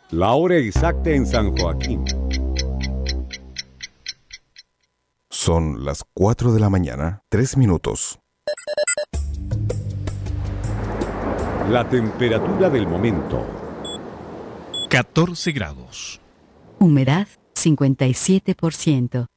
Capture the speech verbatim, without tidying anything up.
La hora exacta en San Joaquín. Son las cuatro de la mañana, tres minutos. La temperatura del momento. catorce grados. Humedad cincuenta y siete por ciento.